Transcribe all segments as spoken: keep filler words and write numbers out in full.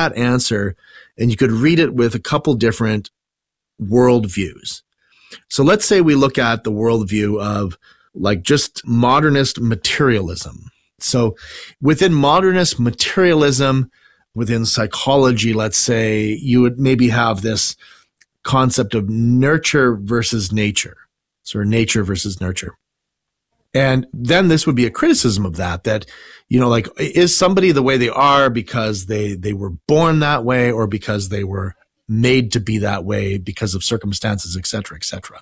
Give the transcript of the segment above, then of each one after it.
that answer and you could read it with a couple different worldviews. So let's say we look at the worldview of like just modernist materialism. So within modernist materialism, within psychology, let's say, you would maybe have this concept of nurture versus nature, so nature versus nurture. And then this would be a criticism of that, that, you know, like, is somebody the way they are because they, they were born that way or because they were made to be that way because of circumstances, et cetera, et cetera.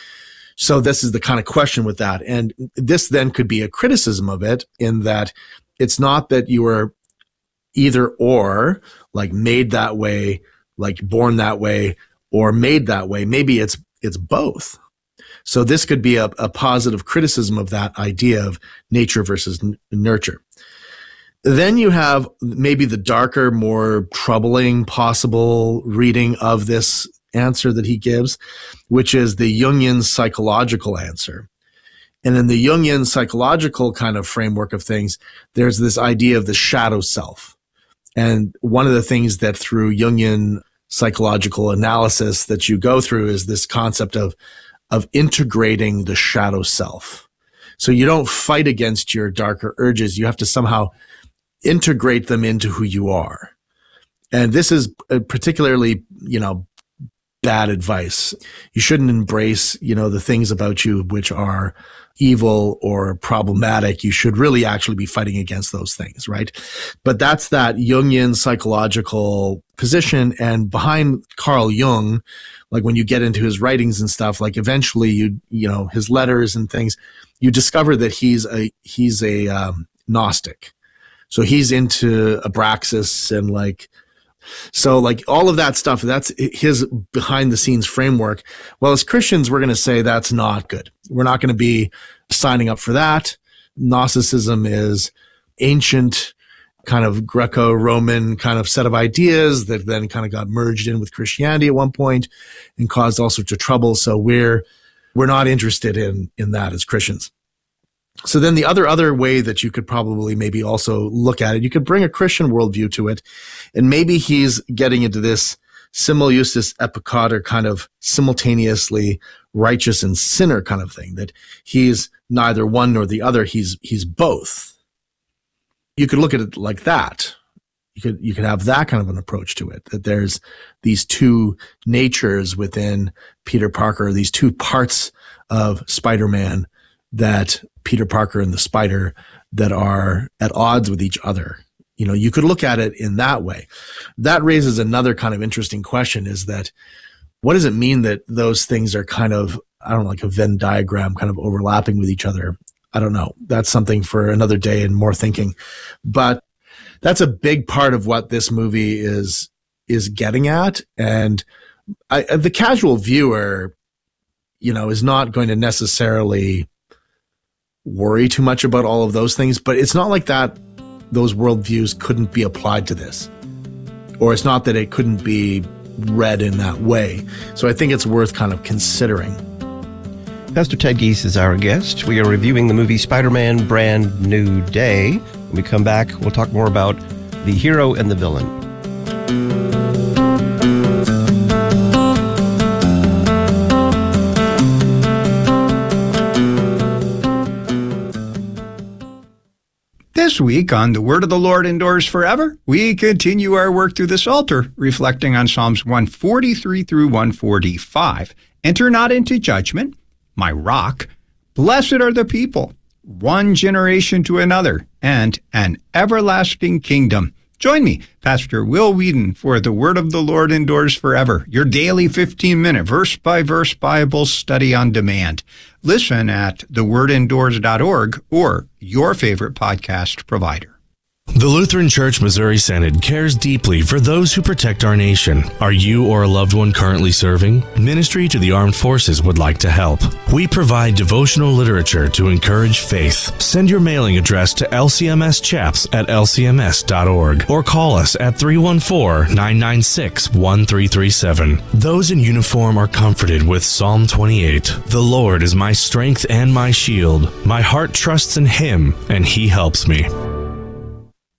So this is the kind of question with that. And this then could be a criticism of it in that it's not that you were either or, like made that way, like born that way, or made that way. Maybe it's it's both. So this could be a, a positive criticism of that idea of nature versus n- nurture. Then you have maybe the darker, more troubling possible reading of this answer that he gives, which is the Jungian psychological answer. And in the Jungian psychological kind of framework of things, there's this idea of the shadow self. And one of the things that through Jungian psychological analysis that you go through is this concept of, of integrating the shadow self. So you don't fight against your darker urges. You have to somehow integrate them into who you are. And this is particularly, you know, bad advice. You shouldn't embrace, you know, the things about you which are evil or problematic. You should really actually be fighting against those things, right? But that's that Jungian psychological position. And behind Carl Jung, like when you get into his writings and stuff, like eventually you, you know, his letters and things, you discover that he's a, he's a um, Gnostic. So he's into Abraxas and like, so like all of that stuff, that's his behind the scenes framework. Well, as Christians, we're going to say that's not good. We're not going to be signing up for that. Gnosticism is ancient kind of Greco-Roman kind of set of ideas that then kind of got merged in with Christianity at one point and caused all sorts of trouble. So we're, we're not interested in, in that as Christians. So then the other, other way that you could probably maybe also look at it, you could bring a Christian worldview to it. And maybe he's getting into this simul justus et peccator kind of simultaneously righteous and sinner kind of thing, that he's neither one nor the other. He's, he's both. You could look at it like that. You could, you could have that kind of an approach to it, that there's these two natures within Peter Parker, these two parts of Spider-Man that Peter Parker and the Spider that are at odds with each other. You know, you could look at it in that way. That raises another kind of interesting question, is that what does it mean that those things are kind of, I don't know, like a Venn diagram kind of overlapping with each other? I don't know. That's something for another day and more thinking. But that's a big part of what this movie is, is getting at. And I, the casual viewer, you know, is not going to necessarily worry too much about all of those things, but it's not like that those worldviews couldn't be applied to this, or it's not that it couldn't be read in that way. So I think it's worth kind of considering. Pastor Ted Giese is our guest. We are reviewing the movie Spider-Man Brand New Day. When we come back, we'll talk more about the hero and the villain. This week on The Word of the Lord Endures Forever, we continue our work through the Psalter, reflecting on Psalms one forty-three through one forty-five. Enter not into judgment, my rock. Blessed are the people, one generation to another, and an everlasting kingdom. Join me, Pastor Will Whedon, for The Word of the Lord Endures Forever, your daily fifteen-minute verse-by-verse Bible study on demand. Listen at the word endures dot org or your favorite podcast provider. The Lutheran Church Missouri Synod cares deeply for those who protect our nation. Are you or a loved one currently serving? Ministry to the Armed Forces would like to help. We provide devotional literature to encourage faith. Send your mailing address to L C M S chaps at L C M S dot org or call us at three one four, nine nine six, one three three seven. Those in uniform are comforted with Psalm twenty-eight. The Lord is my strength and my shield. My heart trusts in Him, and He helps me.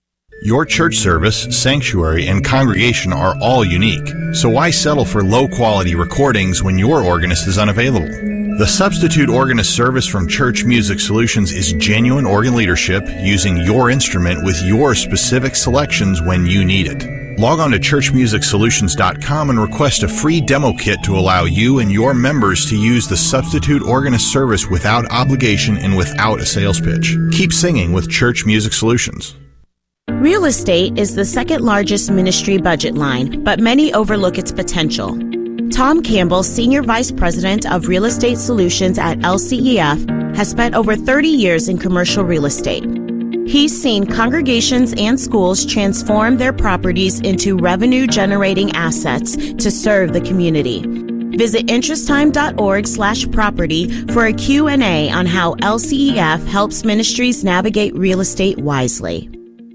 Your church service, sanctuary, and congregation are all unique, so why settle for low-quality recordings when your organist is unavailable? The Substitute Organist service from Church Music Solutions is genuine organ leadership using your instrument with your specific selections when you need it. Log on to church music solutions dot com and request a free demo kit to allow you and your members to use the Substitute Organist service without obligation and without a sales pitch. Keep singing with Church Music Solutions. Real estate is the second largest ministry budget line, but many overlook its potential. Tom Campbell, Senior Vice President of Real Estate Solutions at L C E F, has spent over thirty years in commercial real estate. He's seen congregations and schools transform their properties into revenue-generating assets to serve the community. Visit interesttime.org slash property for a Q and A on how L C E F helps ministries navigate real estate wisely.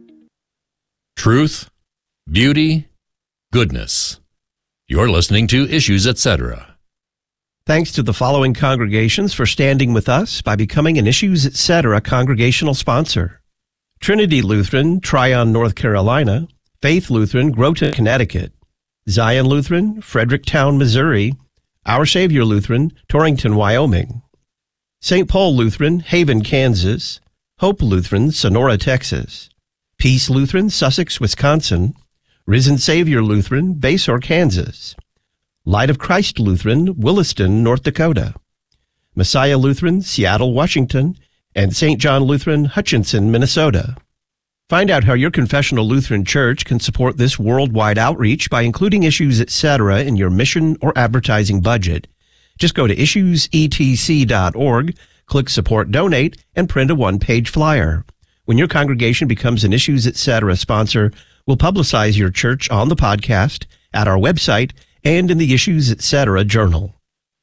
Truth, beauty, goodness. You're listening to Issues, et cetera. Thanks to the following congregations for standing with us by becoming an Issues, et cetera congregational sponsor. Trinity Lutheran, Tryon, North Carolina. Faith Lutheran, Groton, Connecticut. Zion Lutheran, Fredericktown, Missouri. Our Savior Lutheran, Torrington, Wyoming. Saint Paul Lutheran, Haven, Kansas. Hope Lutheran, Sonora, Texas. Peace Lutheran, Sussex, Wisconsin. Risen Savior Lutheran, Basehor, Kansas. Light of Christ Lutheran, Williston, North Dakota. Messiah Lutheran, Seattle, Washington. And Saint John Lutheran, Hutchinson, Minnesota. Find out how your confessional Lutheran church can support this worldwide outreach by including Issues, et cetera in your mission or advertising budget. Just go to issues e t c dot org, click Support Donate, and print a one-page flyer. When your congregation becomes an Issues, et cetera sponsor, we'll publicize your church on the podcast, at our website, and in the Issues, et cetera journal.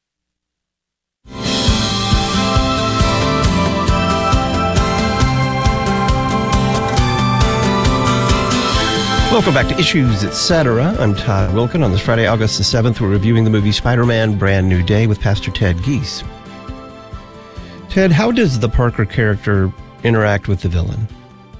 Welcome back to Issues, et cetera. I'm Todd Wilkin. On this Friday, August the seventh, we're reviewing the movie Spider-Man Brand New Day with Pastor Ted Giese. Ted, how does the Parker character interact with the villain?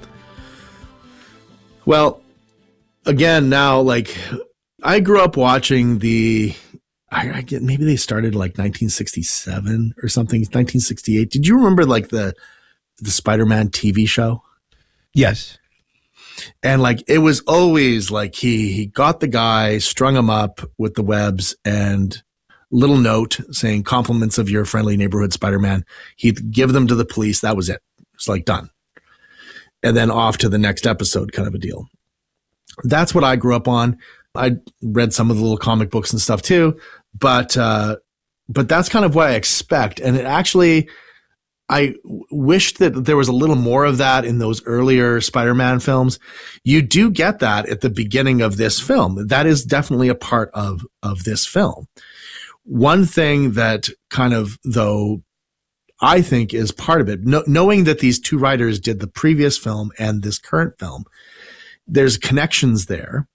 Well, again, now, like, I grew up watching the, I, I get, maybe they started like nineteen sixty-seven or something, nineteen sixty-eight. Did you remember like the, the Spider-Man T V show? Yes. And like, it was always like he, he got the guy, strung him up with the webs, and little note saying compliments of your friendly neighborhood Spider-Man. He'd give them to the police. That was it. It's like done. And then off to the next episode kind of a deal. That's what I grew up on. I read some of the little comic books and stuff too, but, uh, but that's kind of what I expect. And it actually, I wish that there was a little more of that in those earlier Spider-Man films. You do get that at the beginning of this film. That is definitely a part of, of this film. One thing that kind of, though, I think is part of it, no, knowing that these two writers did the previous film and this current film, there's connections there.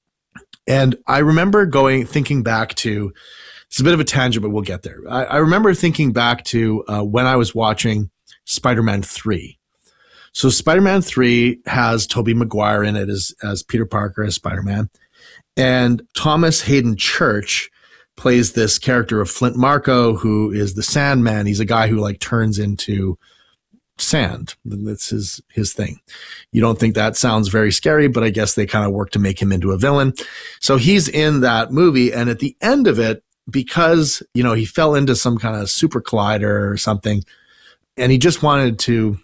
And I remember going, thinking back to, it's a bit of a tangent, but we'll get there. I, I remember thinking back to uh, when I was watching Spider-Man three. So Spider-Man three has Tobey Maguire in it as, as Peter Parker, as Spider-Man. And Thomas Hayden Church plays this character of Flint Marko, who is the Sandman. He's a guy who like turns into sand. That's his, his thing. You don't think that sounds very scary, but I guess they kind of work to make him into a villain. So he's in that movie. And at the end of it, because, you know, he fell into some kind of super collider or something, and he just wanted to,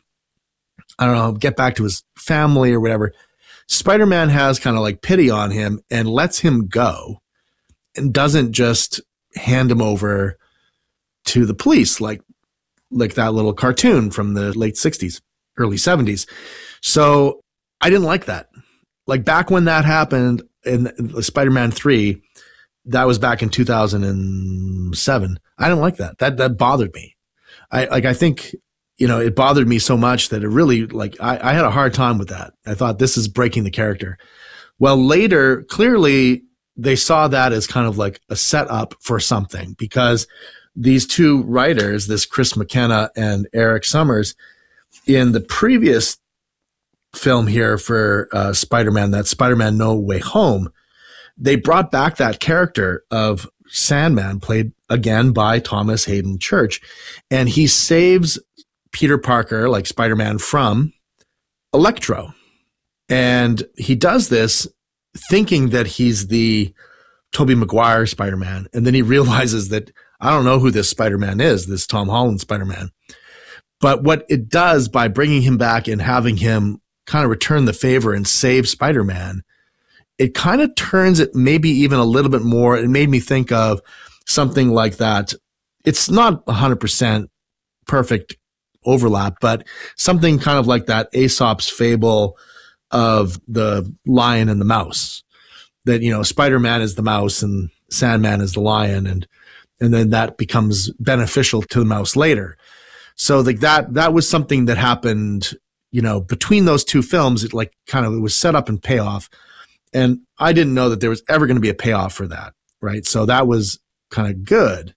I don't know, get back to his family or whatever, Spider-Man has kind of like pity on him and lets him go and doesn't just hand him over to the police like like that little cartoon from the late sixties, early seventies. So I didn't like that. Like back when that happened in Spider-Man three, that was back in two thousand seven. I didn't like that. That that bothered me. I like I think, you know, it bothered me so much that it really, like, I, I had a hard time with that. I thought this is breaking the character. Well, later, clearly they saw that as kind of like a setup for something, because these two writers, this Chris McKenna and Eric Summers, in the previous film here for uh, Spider-Man, that Spider-Man No Way Home, they brought back that character of Sandman, played again by Thomas Hayden Church, and he saves Peter Parker, like Spider-Man, from Electro. And he does this thinking that he's the Tobey Maguire Spider-Man. And then he realizes that I don't know who this Spider-Man is, this Tom Holland Spider-Man. But what it does by bringing him back and having him kind of return the favor and save Spider-Man, it kind of turns it maybe even a little bit more. It made me think of something like that. It's not one hundred percent perfect overlap, but something kind of like that Aesop's fable of the lion and the mouse. That, you know, Spider-Man is the mouse and Sandman is the lion, and and then that becomes beneficial to the mouse later. So like that that was something that happened, you know, between those two films. It like kind of it was set up and payoff. And I didn't know that there was ever going to be a payoff for that, right? So that was kind of good.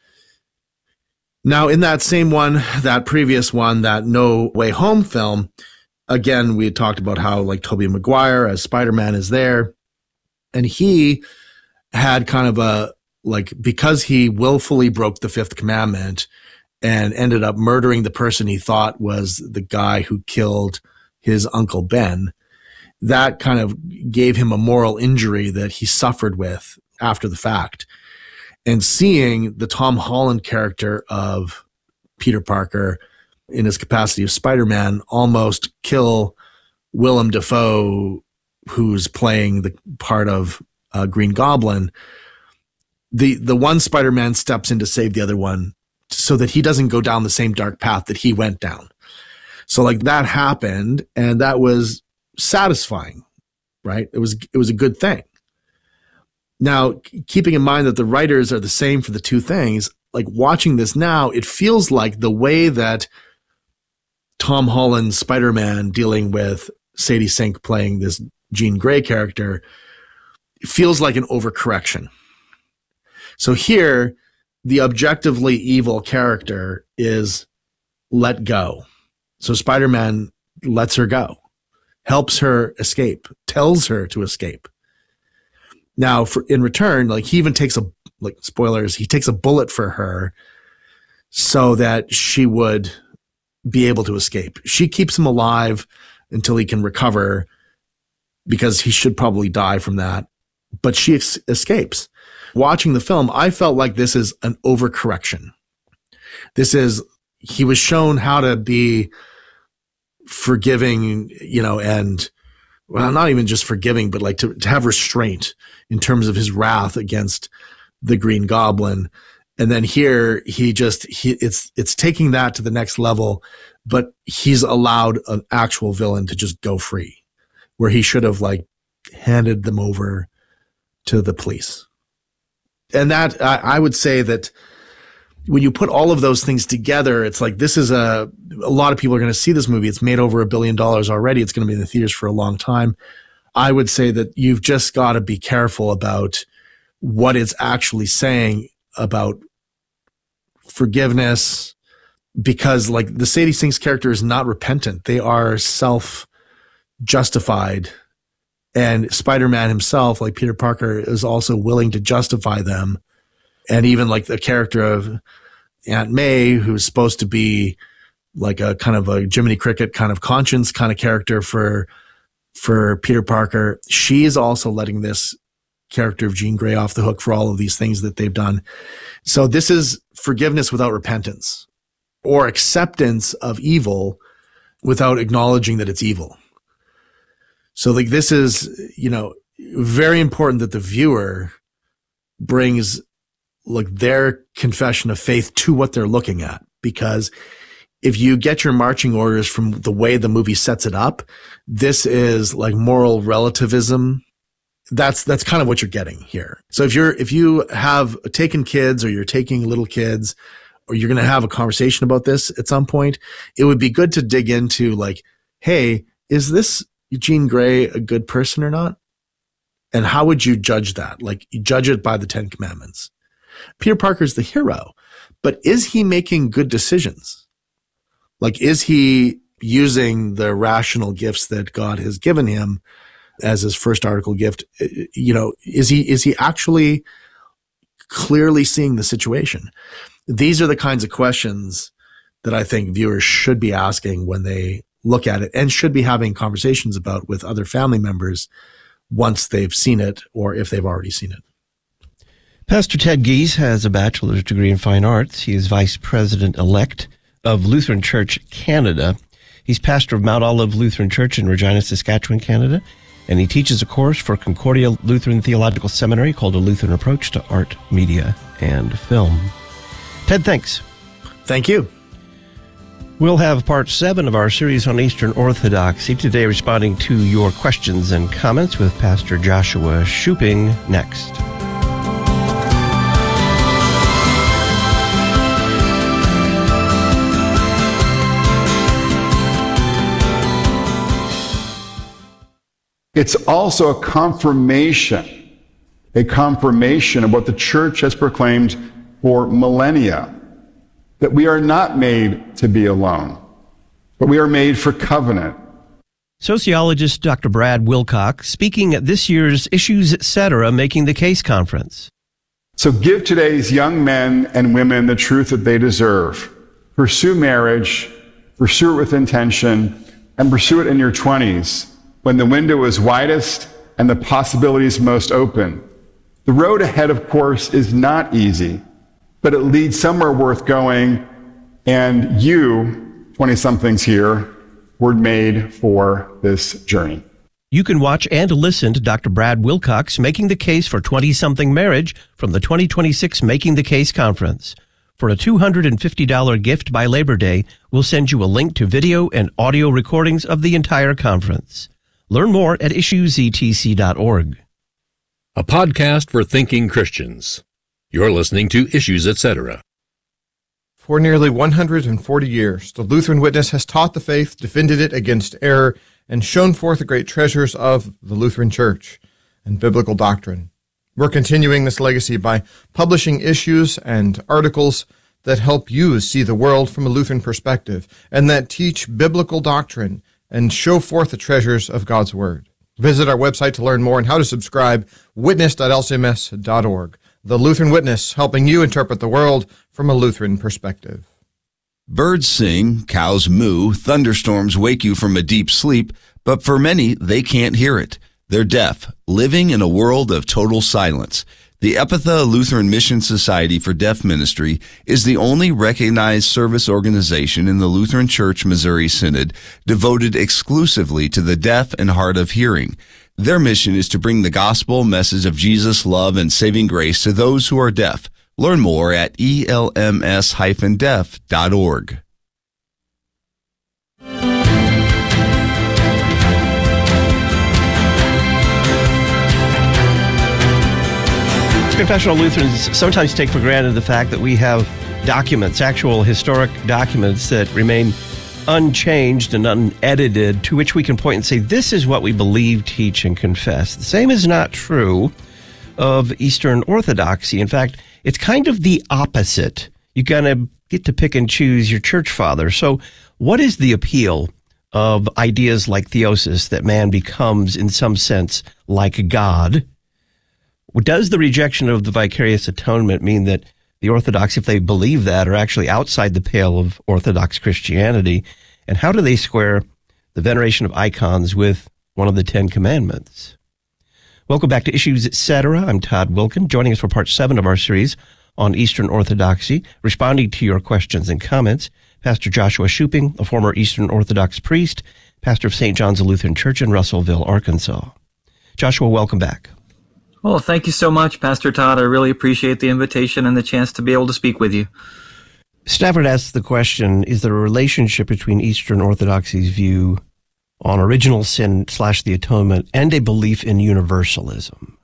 Now, in that same one, that previous one, that No Way Home film, again, we had talked about how like Tobey Maguire as Spider-Man is there. And he had kind of a, like, because he willfully broke the fifth commandment and ended up murdering the person he thought was the guy who killed his Uncle Ben, that kind of gave him a moral injury that he suffered with after the fact. And seeing the Tom Holland character of Peter Parker in his capacity of Spider-Man almost kill Willem Dafoe, who's playing the part of uh, Green Goblin, the the one Spider-Man steps in to save the other one so that he doesn't go down the same dark path that he went down. So like that happened, and that was satisfying, right? It was it was a good thing. Now, keeping in mind that the writers are the same for the two things, like watching this now, it feels like the way that Tom Holland's Spider-Man dealing with Sadie Sink playing this Jean Grey character feels like an overcorrection. So here, the objectively evil character is let go. So Spider-Man lets her go, helps her escape, tells her to escape. Now, for, in return, like he even takes a, like spoilers, he takes a bullet for her so that she would be able to escape. She keeps him alive until he can recover, because he should probably die from that. But she ex- escapes. Watching the film, I felt like this is an overcorrection. This is, he was shown how to be forgiving, you know, and, well, not even just forgiving, but like to, to have restraint in terms of his wrath against the Green Goblin. And then here he just, he, it's, it's taking that to the next level, but he's allowed an actual villain to just go free, where he should have like handed them over to the police. And that, I, I would say that when you put all of those things together, it's like, this is a, a lot of people are going to see this movie. It's made over a billion dollars already. It's going to be in the theaters for a long time. I would say that you've just got to be careful about what it's actually saying about forgiveness, because like the Sadie Sink's character is not repentant. They are self-justified. And Spider-Man himself, like Peter Parker, is also willing to justify them. And even like the character of Aunt May, who's supposed to be like a kind of a Jiminy Cricket kind of conscience kind of character for for Peter Parker, she is also letting this character of Jean Grey off the hook for all of these things that they've done. So this is forgiveness without repentance, or acceptance of evil without acknowledging that it's evil. So like this is, you know, very important that the viewer brings like their confession of faith to what they're looking at, because if you get your marching orders from the way the movie sets it up, this is like moral relativism. That's, that's kind of what you're getting here. So if you're, if you have taken kids, or you're taking little kids, or you're going to have a conversation about this at some point, it would be good to dig into like, hey, is this Jean Grey a good person or not? And how would you judge that? Like, you judge it by the Ten Commandments. Peter Parker's the hero, but is he making good decisions? Like, is he using the rational gifts that God has given him as his first article gift, you know, is he, is he actually clearly seeing the situation? These are the kinds of questions that I think viewers should be asking when they look at it, and should be having conversations about with other family members once they've seen it or if they've already seen it. Pastor Ted Gies has a bachelor's degree in fine arts. He is vice president-elect of Lutheran Church Canada. He's pastor of Mount Olive Lutheran Church in Regina, Saskatchewan, Canada, and he teaches a course for Concordia Lutheran Theological Seminary called A Lutheran Approach to Art, Media, and Film. Ted, thanks. Thank you. We'll have part seven of our series on Eastern Orthodoxy today, responding to your questions and comments with Pastor Joshua Shuping next. It's also a confirmation, a confirmation of what the church has proclaimed for millennia, that we are not made to be alone, but we are made for covenant. Sociologist Doctor Brad Wilcox speaking at this year's Issues Etc. Making the Case conference. So give today's young men and women the truth that they deserve. Pursue marriage, pursue it with intention, and pursue it in your twenties, when the window is widest and the possibilities most open. The road ahead, of course, is not easy, but it leads somewhere worth going, and you, twenty-somethings here, were made for this journey. You can watch and listen to Doctor Brad Wilcox making the case for twenty-something marriage from the twenty twenty-six Making the Case conference. For a two hundred fifty dollars gift by Labor Day, we'll send you a link to video and audio recordings of the entire conference. Learn more at issues e t c dot org. A podcast for thinking Christians. You're listening to Issues Etc. For nearly one hundred forty years, the Lutheran Witness has taught the faith, defended it against error, and shown forth the great treasures of the Lutheran Church and biblical doctrine. We're continuing this legacy by publishing issues and articles that help you see the world from a Lutheran perspective and that teach biblical doctrine and show forth the treasures of God's Word. Visit our website to learn more and how to subscribe, witness dot l c m s dot org. The Lutheran Witness, helping you interpret the world from a Lutheran perspective. Birds sing, cows moo, thunderstorms wake you from a deep sleep, but for many, they can't hear it. They're deaf, living in a world of total silence. The Epitha Lutheran Mission Society for Deaf Ministry is the only recognized service organization in the Lutheran Church Missouri Synod devoted exclusively to the deaf and hard of hearing. Their mission is to bring the gospel message of Jesus' love and saving grace to those who are deaf. Learn more at e l m s dash deaf dot org. Confessional Lutherans sometimes take for granted the fact that we have documents, actual historic documents that remain unchanged and unedited, to which we can point and say, this is what we believe, teach, and confess. The same is not true of Eastern Orthodoxy. In fact, it's kind of the opposite. You kind of get to pick and choose your church father. So what is the appeal of ideas like theosis, that man becomes, in some sense, like God? Does the rejection of the vicarious atonement mean that the Orthodox, if they believe that, are actually outside the pale of Orthodox Christianity? And how do they square the veneration of icons with one of the Ten Commandments? Welcome back to Issues Etc. I'm Todd Wilkin, joining us for part seven of our series on Eastern Orthodoxy, responding to your questions and comments. Pastor Joshua Shuping, a former Eastern Orthodox priest, pastor of Saint John's Lutheran Church in Russellville, Arkansas. Joshua, welcome back. Well, thank you so much, Pastor Todd. I really appreciate the invitation and the chance to be able to speak with you. Stafford asks the question, is there a relationship between Eastern Orthodoxy's view on original sin slash the atonement and a belief in universalism?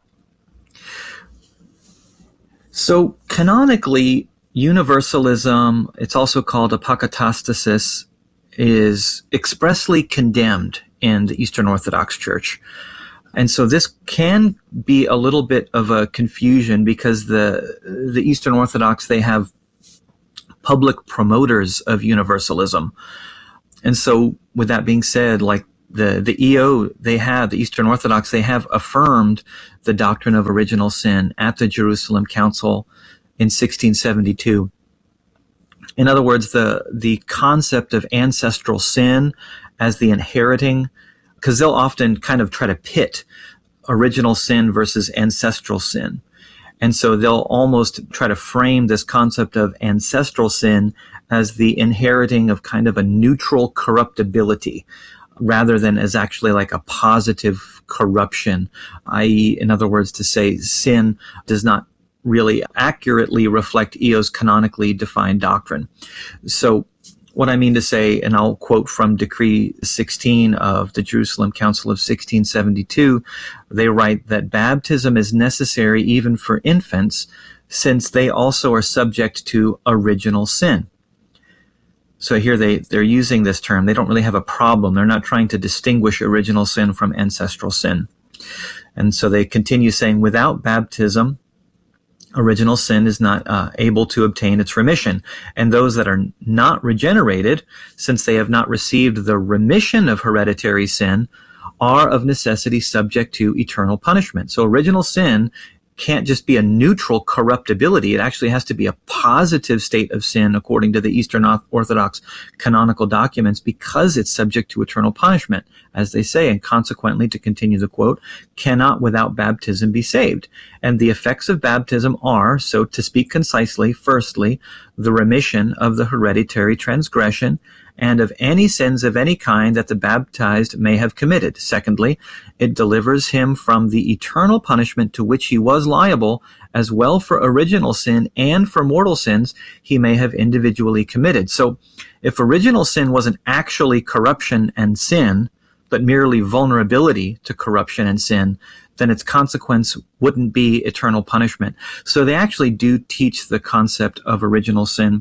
So, canonically, universalism, it's also called apokatastasis, is expressly condemned in the Eastern Orthodox Church. And so this can be a little bit of a confusion because the the Eastern Orthodox, they have public promoters of universalism. And so with that being said, like the, the E O, they have, the Eastern Orthodox, they have affirmed the doctrine of original sin at the Jerusalem Council in sixteen seventy-two. In other words, the, the concept of ancestral sin as the inheriting, because they'll often kind of try to pit original sin versus ancestral sin. And so they'll almost try to frame this concept of ancestral sin as the inheriting of kind of a neutral corruptibility, rather than as actually like a positive corruption, that is, in other words, to say sin does not really accurately reflect E O's canonically defined doctrine. So what I mean to say, and I'll quote from Decree sixteen of the Jerusalem Council of sixteen seventy-two, they write that baptism is necessary even for infants, since they also are subject to original sin. So here they, they're using this term. They don't really have a problem. They're not trying to distinguish original sin from ancestral sin. And so they continue saying, without baptism, original sin is not uh, able to obtain its remission. And those that are not regenerated, since they have not received the remission of hereditary sin, are of necessity subject to eternal punishment. So original sin can't just be a neutral corruptibility. It actually has to be a positive state of sin according to the Eastern Orthodox canonical documents, because it's subject to eternal punishment, as they say, and consequently, to continue the quote, cannot without baptism be saved. And the effects of baptism are, so to speak concisely, firstly, the remission of the hereditary transgression and of any sins of any kind that the baptized may have committed. Secondly, it delivers him from the eternal punishment to which he was liable, as well for original sin and for mortal sins he may have individually committed. So if original sin wasn't actually corruption and sin, but merely vulnerability to corruption and sin, then its consequence wouldn't be eternal punishment. So they actually do teach the concept of original sin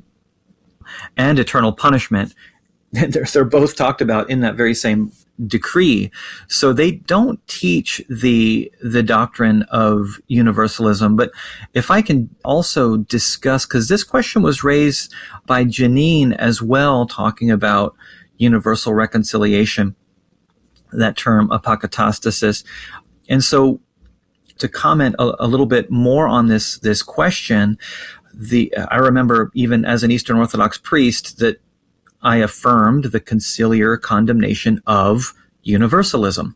and eternal punishment. They're, they're both talked about in that very same decree. So they don't teach the the doctrine of universalism. But if I can also discuss, because this question was raised by Janine as well, talking about universal reconciliation, that term apokatastasis. And so to comment a, a little bit more on this this question, the I remember even as an Eastern Orthodox priest that I affirmed the conciliar condemnation of universalism.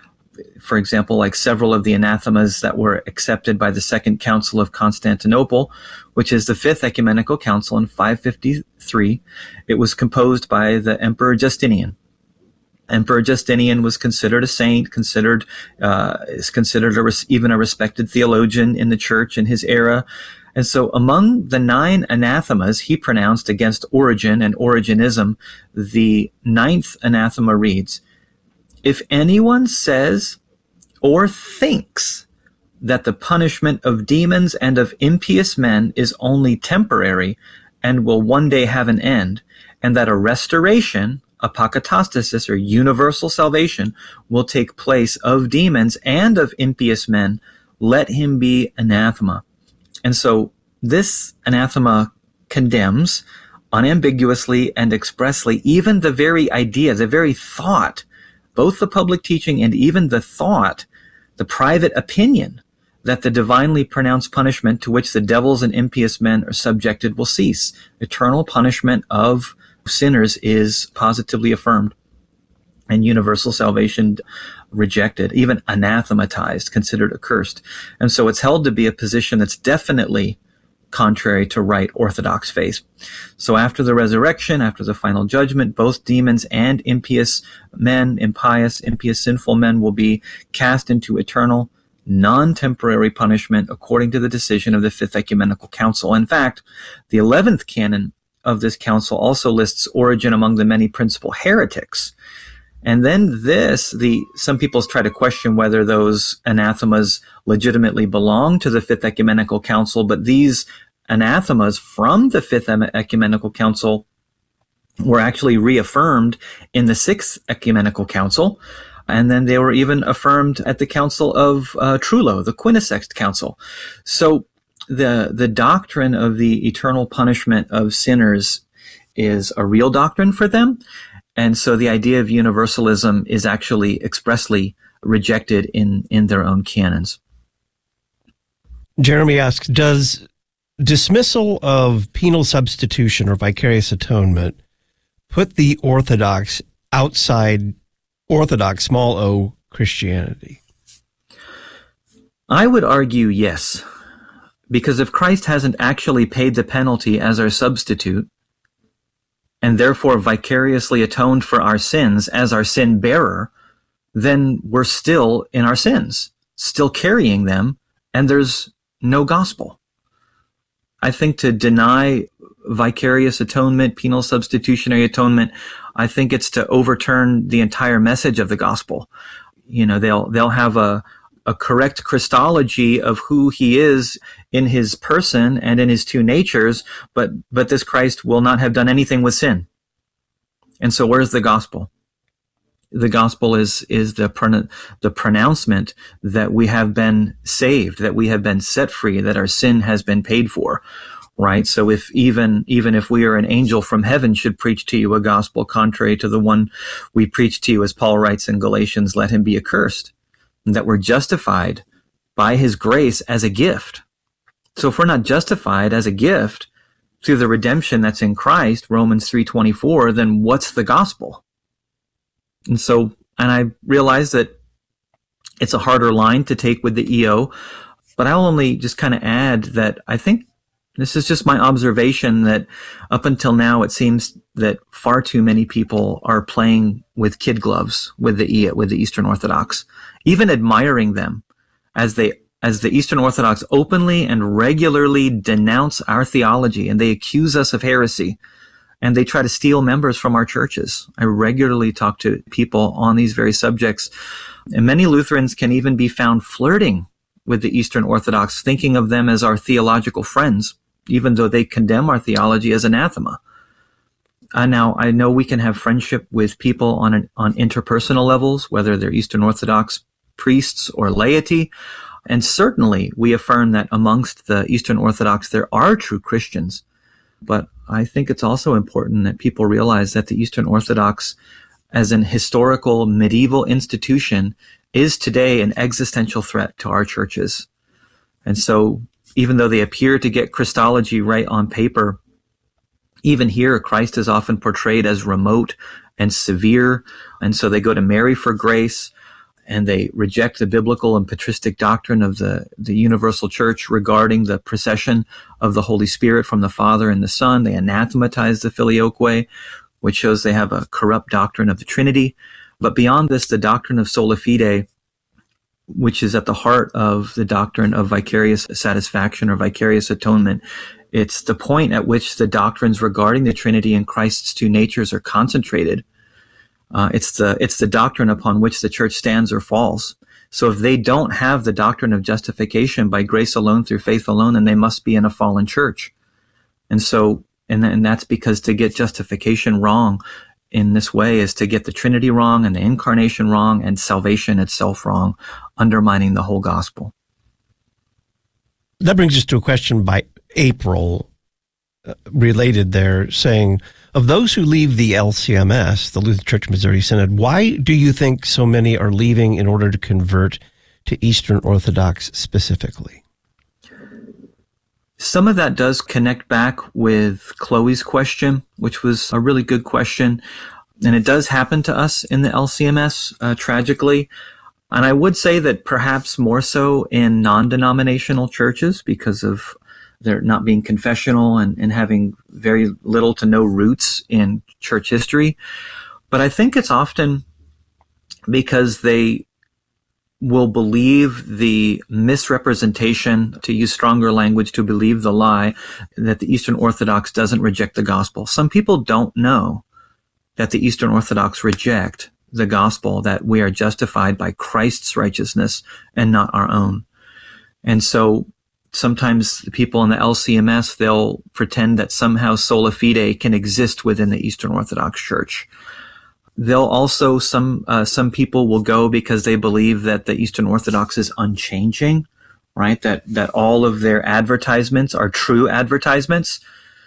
For example, like several of the anathemas that were accepted by the Second Council of Constantinople, which is the Fifth Ecumenical Council in five fifty-three, it was composed by the Emperor Justinian. Emperor Justinian was considered a saint, considered uh, is considered a res- even a respected theologian in the church in his era. And so among the nine anathemas he pronounced against Origen and Origenism, the ninth anathema reads, "If anyone says or thinks that the punishment of demons and of impious men is only temporary and will one day have an end, and that a restoration, apokatastasis, or universal salvation, will take place of demons and of impious men, let him be anathema." And so this anathema condemns unambiguously and expressly even the very idea, the very thought, both the public teaching and even the thought, the private opinion that the divinely pronounced punishment to which the devils and impious men are subjected will cease. Eternal punishment of sinners is positively affirmed, and universal salvation rejected, even anathematized, considered accursed. And so it's held to be a position that's definitely contrary to right Orthodox faith. So after the resurrection, after the final judgment, both demons and impious men, impious, impious, sinful men will be cast into eternal, non-temporary punishment according to the decision of the Fifth Ecumenical Council. In fact, the eleventh canon of this council also lists Origen among the many principal heretics. And then this, the some people try to question whether those anathemas legitimately belong to the Fifth Ecumenical Council, but these anathemas from the Fifth Ecumenical Council were actually reaffirmed in the Sixth Ecumenical Council, and then they were even affirmed at the Council of uh, Trullo, the Quinisext Council. So the the doctrine of the eternal punishment of sinners is a real doctrine for them. And so the idea of universalism is actually expressly rejected in, in their own canons. Jeremy asks, does dismissal of penal substitution or vicarious atonement put the Orthodox outside Orthodox small o Christianity? I would argue yes, because if Christ hasn't actually paid the penalty as our substitute, and therefore vicariously atoned for our sins as our sin bearer, then we're still in our sins, still carrying them, and there's no gospel. I think to deny vicarious atonement, penal substitutionary atonement, I think it's to overturn the entire message of the gospel. You know, they'll they'll have a a correct Christology of who he is in his person and in his two natures, but but this Christ will not have done anything with sin. And so where's the gospel? The gospel is is the pron- the pronouncement that we have been saved, that we have been set free, that our sin has been paid for, right? So if even even if we are an angel from heaven should preach to you a gospel contrary to the one we preach to you, as Paul writes in Galatians, let him be accursed, and that we're justified by his grace as a gift. So if we're not justified as a gift through the redemption that's in Christ, Romans three twenty-four, then what's the gospel? And so, and I realize that it's a harder line to take with the E O, but I'll only just kind of add that I think this is just my observation that up until now, it seems that far too many people are playing with kid gloves with the E with the Eastern Orthodox, even admiring them as they as the Eastern Orthodox openly and regularly denounce our theology, and they accuse us of heresy. And they try to steal members from our churches. I regularly talk to people on these very subjects. And many Lutherans can even be found flirting with the Eastern Orthodox, thinking of them as our theological friends, even though they condemn our theology as anathema. Uh, now, I know we can have friendship with people on an, on interpersonal levels, whether they're Eastern Orthodox priests or laity. And certainly we affirm that amongst the Eastern Orthodox, there are true Christians. But I think it's also important that people realize that the Eastern Orthodox, as an historical medieval institution, is today an existential threat to our churches. And so even though they appear to get Christology right on paper, even here Christ is often portrayed as remote and severe. And so they go to Mary for grace, and they reject the biblical and patristic doctrine of the, the universal church regarding the procession of the Holy Spirit from the Father and the Son. They anathematize the Filioque, which shows they have a corrupt doctrine of the Trinity. But beyond this, the doctrine of sola fide, which is at the heart of the doctrine of vicarious satisfaction or vicarious atonement, it's the point at which the doctrines regarding the Trinity and Christ's two natures are concentrated. Uh, it's the it's the doctrine upon which the church stands or falls. So if they don't have the doctrine of justification by grace alone through faith alone, then they must be in a fallen church. And so, and, and that's because to get justification wrong in this way is to get the Trinity wrong and the incarnation wrong and salvation itself wrong, undermining the whole gospel. That brings us to a question by April, uh, related there, saying, of those who leave the L C M S, the Lutheran Church Missouri Synod, why do you think so many are leaving in order to convert to Eastern Orthodox specifically? Some of that does connect back with Chloe's question, which was a really good question. And it does happen to us in the L C M S, uh, tragically. And I would say that perhaps more so in non-denominational churches because of their not being confessional and, and having very little to no roots in church history. But I think it's often because they will believe the misrepresentation, to use stronger language, to believe the lie, that the Eastern Orthodox doesn't reject the gospel. Some people don't know that the Eastern Orthodox reject the gospel, that we are justified by Christ's righteousness and not our own. And so sometimes the people in the L C M S, they'll pretend that somehow sola fide can exist within the Eastern Orthodox Church. They'll also, some uh, some people will go because they believe that the Eastern Orthodox is unchanging, right? That that all of their advertisements are true advertisements.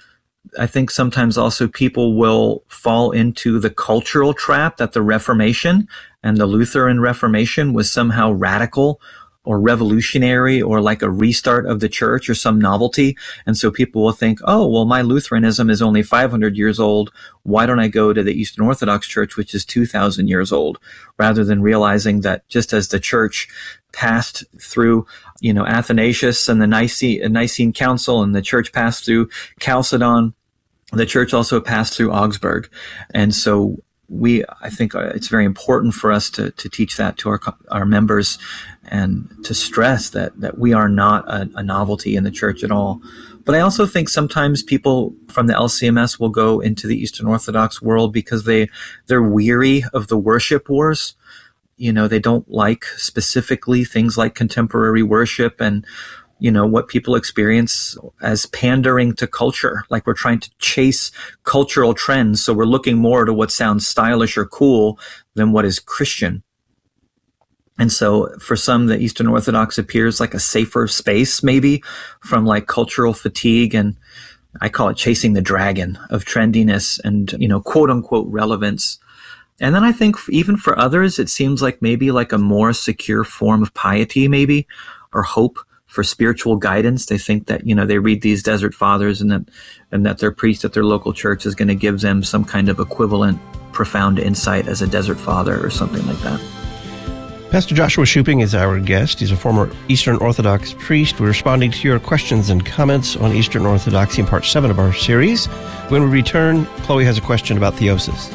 I think sometimes also people will fall into the cultural trap that the Reformation and the Lutheran Reformation was somehow radical or revolutionary or like a restart of the church or some novelty. And so people will think, oh, well, my Lutheranism is only five hundred years old. Why don't I go to the Eastern Orthodox Church, which is two thousand years old, rather than realizing that just as the church passed through, you know, Athanasius and the Nicene, Nicene Council, and the church passed through Chalcedon, the church also passed through Augsburg. And so we, I think it's very important for us to, to teach that to our, our members and to stress that, that we are not a, a novelty in the church at all. But I also think sometimes people from the L C M S will go into the Eastern Orthodox world because they, they're weary of the worship wars. You know, they don't like specifically things like contemporary worship and, you know, what people experience as pandering to culture. Like we're trying to chase cultural trends. So we're looking more to what sounds stylish or cool than what is Christian. And so for some, the Eastern Orthodox appears like a safer space, maybe from like cultural fatigue. And I call it chasing the dragon of trendiness and, you know, quote unquote relevance. And then I think even for others, it seems like maybe like a more secure form of piety, maybe, or hope for spiritual guidance. They think that, you know, they read these Desert Fathers and that, and that their priest at their local church is going to give them some kind of equivalent profound insight as a Desert Father or something like that. Pastor Joshua Shuping is our guest. He's a former Eastern Orthodox priest. We're responding to your questions and comments on Eastern Orthodoxy in part seven of our series. When we return, Chloe has a question about theosis.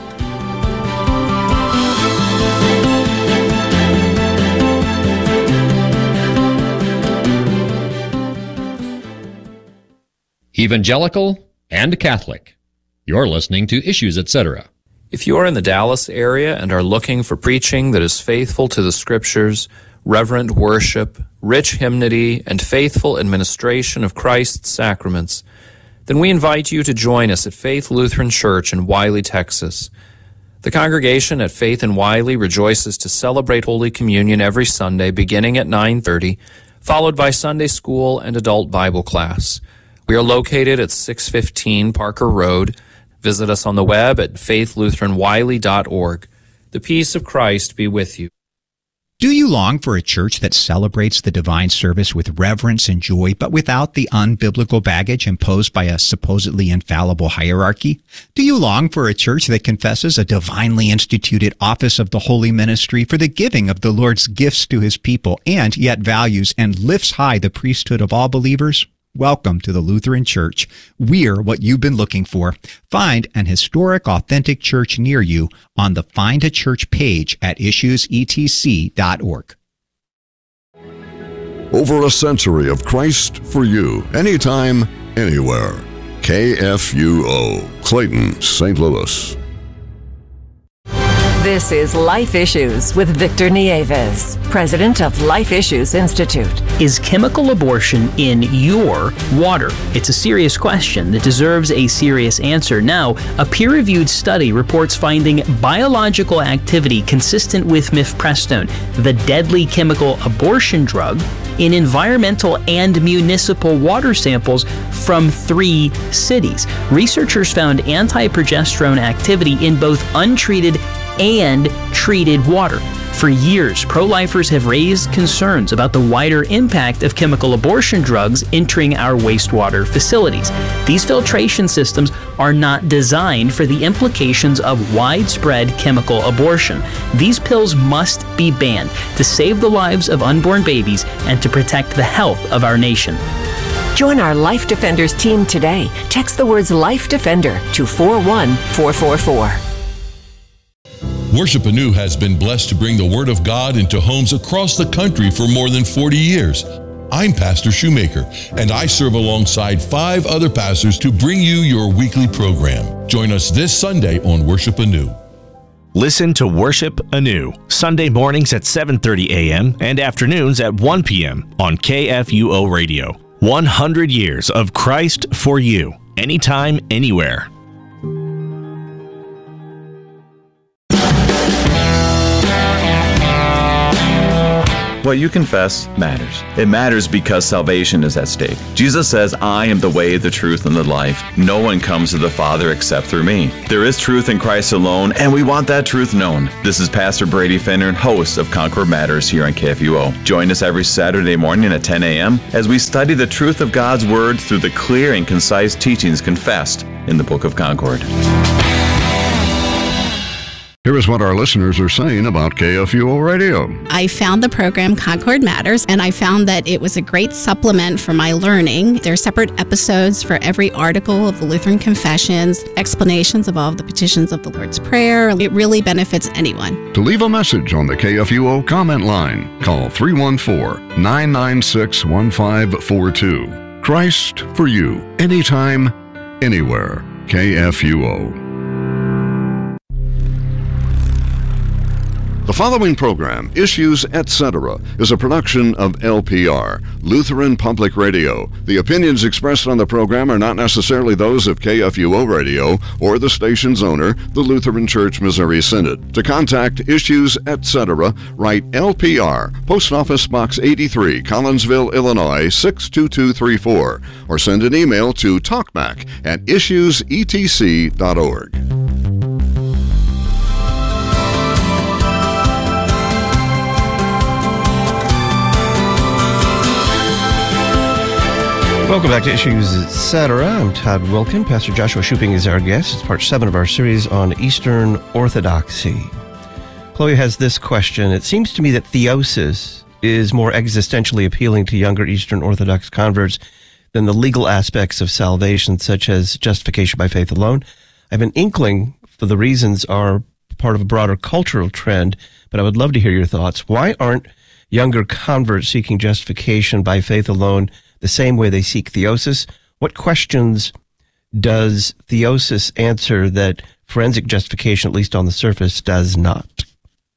Evangelical and Catholic. You're listening to Issues, et cetera. If you are in the Dallas area and are looking for preaching that is faithful to the Scriptures, reverent worship, rich hymnody, and faithful administration of Christ's sacraments, then we invite you to join us at Faith Lutheran Church in Wiley, Texas. The congregation at Faith in Wiley rejoices to celebrate Holy Communion every Sunday beginning at nine thirty, followed by Sunday school and adult Bible class. We are located at six fifteen Parker Road. Visit us on the web at faith lutheran wiley dot org. The peace of Christ be with you. Do you long for a church that celebrates the divine service with reverence and joy, but without the unbiblical baggage imposed by a supposedly infallible hierarchy? Do you long for a church that confesses a divinely instituted office of the holy ministry for the giving of the Lord's gifts to his people, and yet values and lifts high the priesthood of all believers? Welcome to the Lutheran Church. We're what you've been looking for. Find an historic, authentic church near you on the Find a Church page at issues e t c dot org. Over a century of Christ for you, anytime, anywhere. K F U O, Clayton, Saint Louis. This is Life Issues with Victor Nieves, president of Life Issues Institute. Is chemical abortion in your water? It's a serious question that deserves a serious answer. Now, a peer-reviewed study reports finding biological activity consistent with mifepristone, the deadly chemical abortion drug, in environmental and municipal water samples from three cities. Researchers found anti-progesterone activity in both untreated and treated water. For years, pro-lifers have raised concerns about the wider impact of chemical abortion drugs entering our wastewater facilities. These filtration systems are not designed for the implications of widespread chemical abortion. These pills must be banned to save the lives of unborn babies and to protect the health of our nation. Join our Life Defenders team today. Text the words Life Defender to four one four four four. Worship Anew has been blessed to bring the Word of God into homes across the country for more than forty years. I'm Pastor Shoemaker, and I serve alongside five other pastors to bring you your weekly program. Join us this Sunday on Worship Anew. Listen to Worship Anew, Sunday mornings at seven thirty a.m. and afternoons at one p.m. on K F U O Radio. one hundred years of Christ for you, anytime, anywhere. What you confess matters. It matters because salvation is at stake. Jesus says, I am the way, the truth, and the life. No one comes to the Father except through me. There is truth in Christ alone, and we want that truth known. This is Pastor Brady Finner, host of Concord Matters here on K F U O. Join us every Saturday morning at ten a.m. as we study the truth of God's Word through the clear and concise teachings confessed in the Book of Concord. Here is what our listeners are saying about K F U O Radio. I found the program Concord Matters, and I found that it was a great supplement for my learning. There are separate episodes for every article of the Lutheran Confessions, explanations of all of the petitions of the Lord's Prayer. It really benefits anyone. To leave a message on the K F U O comment line, call three one four, nine nine six, one five four two. Christ for you, anytime, anywhere. K F U O. The following program, Issues, et cetera, is a production of L P R, Lutheran Public Radio. The opinions expressed on the program are not necessarily those of K F U O Radio or the station's owner, the Lutheran Church Missouri Synod. To contact Issues, et cetera, write L P R, Post Office Box eighty-three, Collinsville, Illinois, six two two three four, or send an email to talkback at issues e t c dot org. Welcome back to Issues, et cetera. I'm Todd Wilkin. Pastor Joshua Shuping is our guest. It's part seven of our series on Eastern Orthodoxy. Chloe has this question. It seems to me that theosis is more existentially appealing to younger Eastern Orthodox converts than the legal aspects of salvation, such as justification by faith alone. I have an inkling for the reasons are part of a broader cultural trend, but I would love to hear your thoughts. Why aren't younger converts seeking justification by faith alone the same way they seek theosis? What questions does theosis answer that forensic justification, at least on the surface, does not?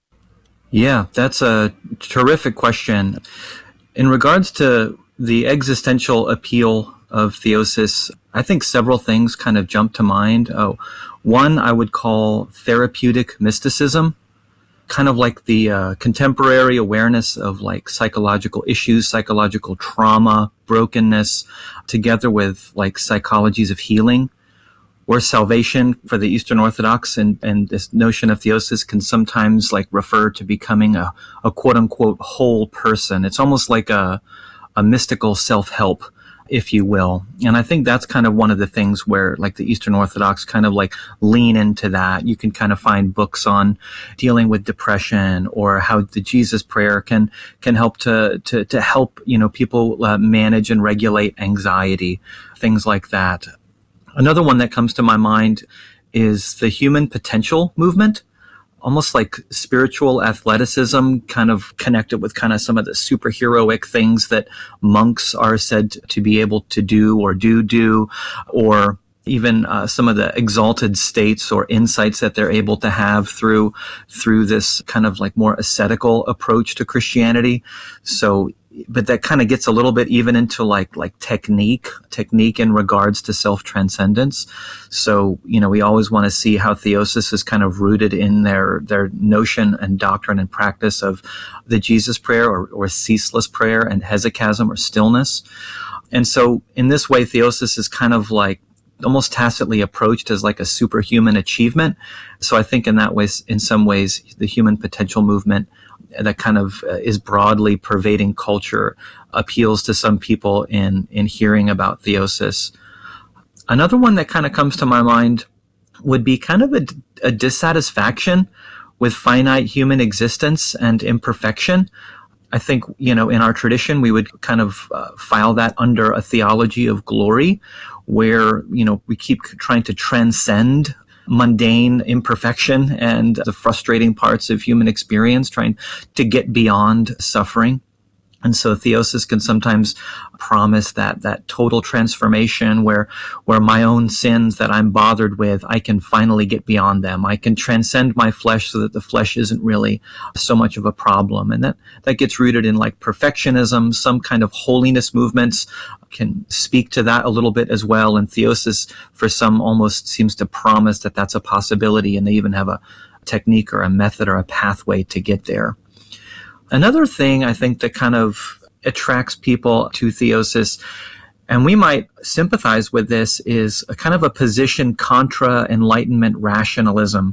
Yeah, that's a terrific question. In regards to the existential appeal of theosis, I think several things kind of jump to mind. Oh, one I would call therapeutic mysticism. Kind of like the uh, contemporary awareness of like psychological issues, psychological trauma, brokenness, together with like psychologies of healing or salvation for the Eastern Orthodox. And, and this notion of theosis can sometimes like refer to becoming a, a quote unquote whole person. It's almost like a, a mystical self-help, if you will. And I think that's kind of one of the things where like the Eastern Orthodox kind of like lean into that. You can kind of find books on dealing with depression or how the Jesus prayer can, can help to, to, to help, you know, people uh, manage and regulate anxiety, things like that. Another one that comes to my mind is the human potential movement. Almost like spiritual athleticism, kind of connected with kind of some of the superheroic things that monks are said to be able to do or do do, or even uh, some of the exalted states or insights that they're able to have through through this kind of like more ascetical approach to Christianity. So, but that kind of gets a little bit even into like like technique, technique in regards to self-transcendence. So, you know, we always want to see how theosis is kind of rooted in their their notion and doctrine and practice of the Jesus prayer or, or ceaseless prayer and hesychasm or stillness. And so in this way, theosis is kind of like almost tacitly approached as like a superhuman achievement. So I think in that way, in some ways, the human potential movement that kind of uh, is broadly pervading culture appeals to some people in, in hearing about theosis. Another one that kind of comes to my mind would be kind of a, a dissatisfaction with finite human existence and imperfection. I think, you know, in our tradition, we would kind of uh, file that under a theology of glory where, you know, we keep trying to transcend mundane imperfection and the frustrating parts of human experience, trying to get beyond suffering. And so theosis can sometimes promise that that total transformation where where my own sins that I'm bothered with, I can finally get beyond them. I can transcend my flesh so that the flesh isn't really so much of a problem. And that, that gets rooted in like perfectionism, some kind of holiness movements can speak to that a little bit as well. And theosis for some almost seems to promise that that's a possibility, and they even have a technique or a method or a pathway to get there. Another thing I think that kind of attracts people to theosis, and we might sympathize with this, is a kind of a position contra Enlightenment rationalism,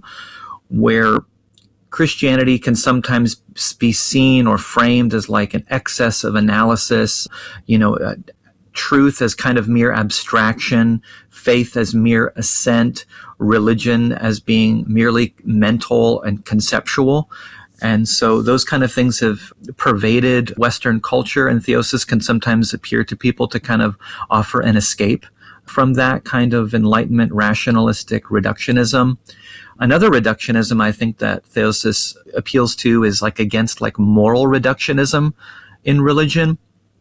where Christianity can sometimes be seen or framed as like an excess of analysis, you know, uh, truth as kind of mere abstraction, faith as mere assent, religion as being merely mental and conceptual. And so those kind of things have pervaded Western culture, and theosis can sometimes appear to people to kind of offer an escape from that kind of Enlightenment rationalistic reductionism. Another reductionism I think that theosis appeals to is like against like moral reductionism in religion,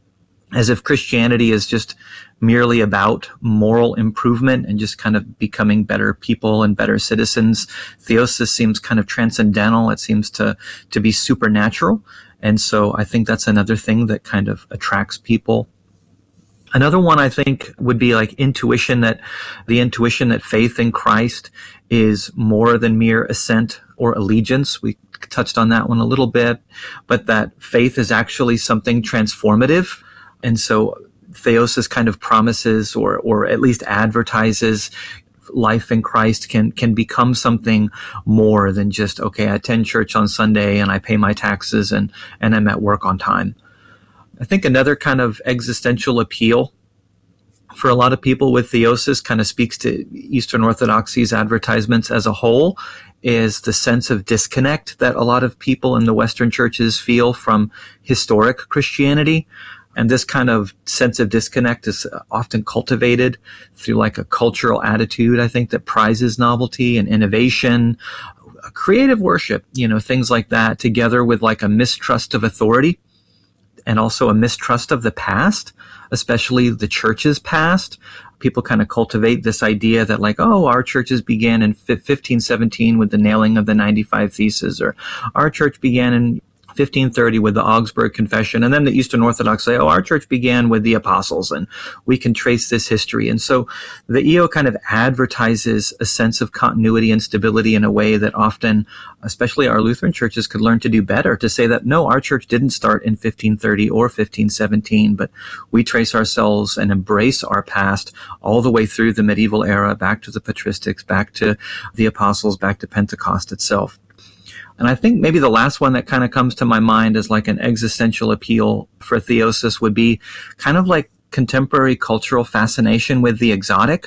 as if Christianity is just merely about moral improvement and just kind of becoming better people and better citizens. Theosis seems kind of transcendental. It seems to, to be supernatural. And so I think that's another thing that kind of attracts people. Another one I think would be like intuition, that the intuition that faith in Christ is more than mere assent or allegiance. We touched on that one a little bit, but that faith is actually something transformative. And so theosis kind of promises, or or at least advertises, life in Christ can can become something more than just, okay, I attend church on Sunday and I pay my taxes and, and I'm at work on time. I think another kind of existential appeal for a lot of people with theosis kind of speaks to Eastern Orthodoxy's advertisements as a whole, is the sense of disconnect that a lot of people in the Western churches feel from historic Christianity. And this kind of sense of disconnect is often cultivated through like a cultural attitude, I think, that prizes novelty and innovation, creative worship, you know, things like that, together with like a mistrust of authority and also a mistrust of the past, especially the church's past. People kind of cultivate this idea that like, oh, our churches began in fifteen seventeen with the nailing of the ninety-five Theses, or our church began in fifteen thirty with the Augsburg Confession. And then the Eastern Orthodox say, oh, our church began with the apostles, and we can trace this history. And so the E O kind of advertises a sense of continuity and stability in a way that often, especially our Lutheran churches, could learn to do better, to say that, no, our church didn't start in fifteen thirty or fifteen seventeen, but we trace ourselves and embrace our past all the way through the medieval era, back to the patristics, back to the apostles, back to Pentecost itself. And I think maybe the last one that kind of comes to my mind as like an existential appeal for theosis would be kind of like contemporary cultural fascination with the exotic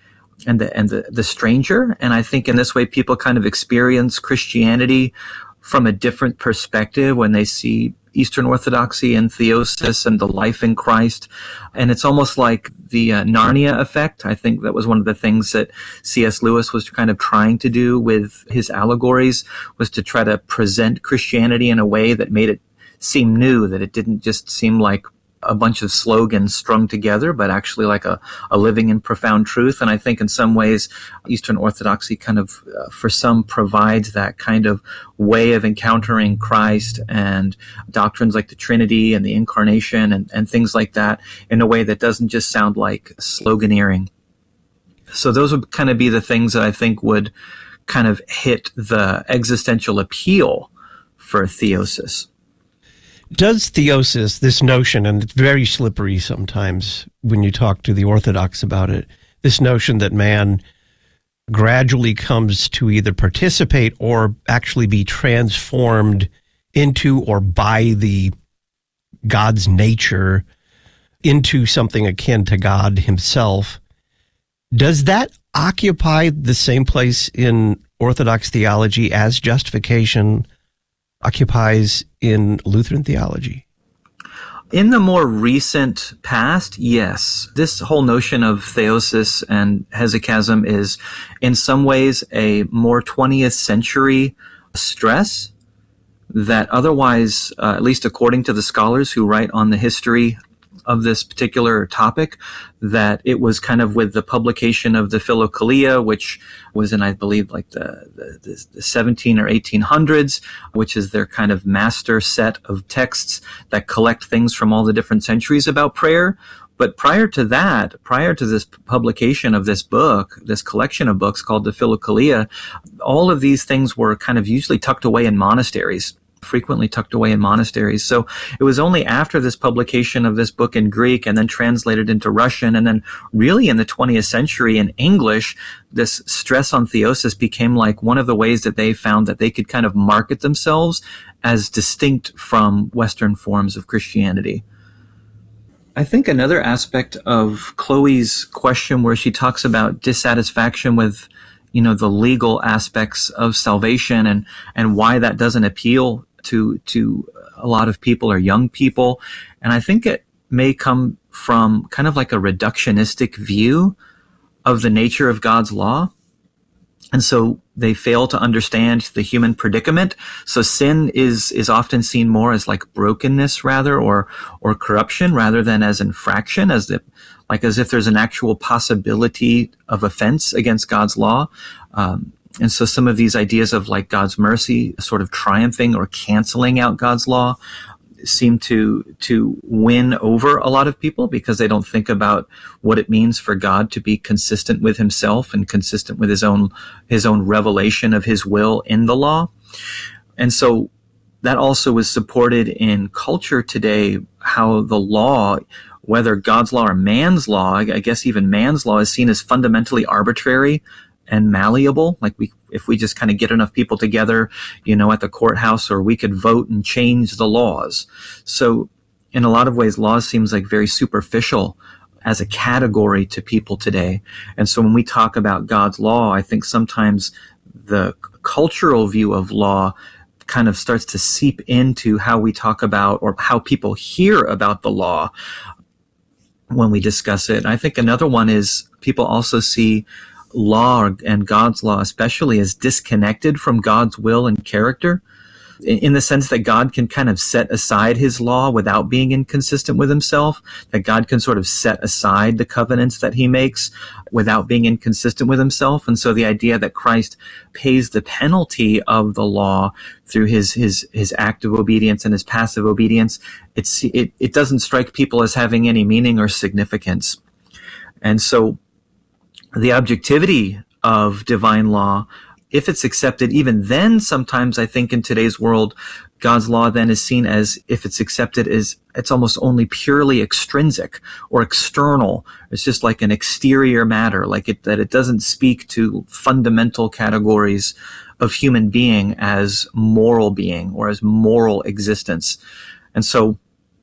and the and the, the stranger. And I think in this way, people kind of experience Christianity from a different perspective when they see Eastern Orthodoxy and theosis and the life in Christ. And it's almost like the uh, Narnia effect. I think that was one of the things that C S Lewis was kind of trying to do with his allegories, was to try to present Christianity in a way that made it seem new, that it didn't just seem like a bunch of slogans strung together, but actually like a, a living and profound truth. And I think in some ways, Eastern Orthodoxy kind of, uh, for some, provides that kind of way of encountering Christ and doctrines like the Trinity and the Incarnation and, and things like that in a way that doesn't just sound like sloganeering. So those would kind of be the things that I think would kind of hit the existential appeal for theosis. Does theosis, this notion, and it's very slippery sometimes when you talk to the Orthodox about it, this notion that man gradually comes to either participate or actually be transformed into or by the God's nature into something akin to God himself, does that occupy the same place in Orthodox theology as justification occupies in Lutheran theology? In the more recent past, yes. This whole notion of theosis and hesychasm is in some ways a more twentieth century stress that otherwise, uh, at least according to the scholars who write on the history of this particular topic, that it was kind of with the publication of the Philokalia, which was in, I believe, like the, the, the seventeen or eighteen hundreds, which is their kind of master set of texts that collect things from all the different centuries about prayer. But prior to that, prior to this publication of this book, this collection of books called the Philokalia, all of these things were kind of usually tucked away in monasteries frequently tucked away in monasteries. So it was only after this publication of this book in Greek and then translated into Russian, and then really in the twentieth century in English, this stress on theosis became like one of the ways that they found that they could kind of market themselves as distinct from Western forms of Christianity. I think another aspect of Chloe's question, where she talks about dissatisfaction with, you know, the legal aspects of salvation and, and why that doesn't appeal to, to a lot of people or young people. And I think it may come from kind of like a reductionistic view of the nature of God's law. And so they fail to understand the human predicament. So sin is, is often seen more as like brokenness rather, or, or corruption rather than as infraction, as the, like as if there's an actual possibility of offense against God's law. Um, and so some of these ideas of like God's mercy sort of triumphing or canceling out God's law seem to to win over a lot of people, because they don't think about what it means for God to be consistent with himself and consistent with his own his own revelation of his will in the law. And so that also is supported in culture today, how the law, whether God's law or man's law, I guess even man's law, is seen as fundamentally arbitrary and malleable. Like we, if we just kind of get enough people together, you know, at the courthouse, or we could vote and change the laws. So in a lot of ways, law seems like very superficial as a category to people today. And so when we talk about God's law, I think sometimes the cultural view of law kind of starts to seep into how we talk about, or how people hear about the law when we discuss it. And I think another one is people also see law, and God's law especially, as disconnected from God's will and character, in the sense that God can kind of set aside his law without being inconsistent with himself, that God can sort of set aside the covenants that he makes without being inconsistent with himself. And so the idea that Christ pays the penalty of the law through his his his active obedience and his passive obedience, it's it, it doesn't strike people as having any meaning or significance. And so the objectivity of divine law, if it's accepted, even then, sometimes I think in today's world, God's law then is seen as, if it's accepted, as it's almost only purely extrinsic or external. It's just like an exterior matter, like it, that it doesn't speak to fundamental categories of human being as moral being or as moral existence. And so,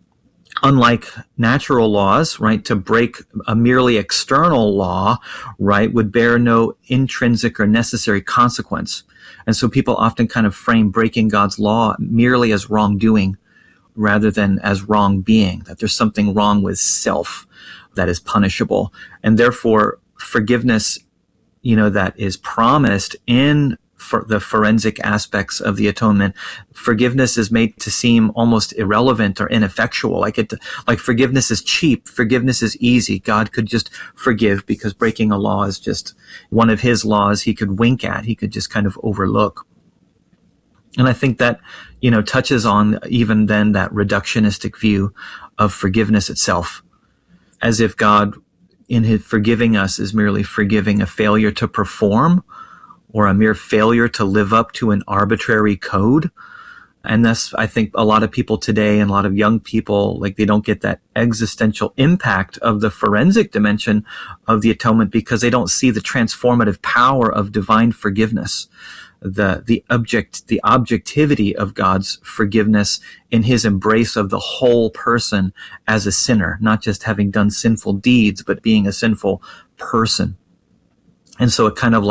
unlike natural laws, right, to break a merely external law, right, would bear no intrinsic or necessary consequence. And so people often kind of frame breaking God's law merely as wrongdoing rather than as wrong being, that there's something wrong with self that is punishable. And therefore, forgiveness, you know, that is promised in for the forensic aspects of the atonement, forgiveness is made to seem almost irrelevant or ineffectual. Like it, like forgiveness is cheap. Forgiveness is easy. God could just forgive, because breaking a law is just one of his laws he could wink at. He could just kind of overlook. And I think that, you know, touches on even then that reductionistic view of forgiveness itself, as if God in his forgiving us is merely forgiving a failure to perform, or a mere failure to live up to an arbitrary code. And that's, I think, a lot of people today, and a lot of young people, like, they don't get that existential impact of the forensic dimension of the atonement, because they don't see the transformative power of divine forgiveness, the the object, the objectivity of God's forgiveness in his embrace of the whole person as a sinner, not just having done sinful deeds, but being a sinful person. And so it kind of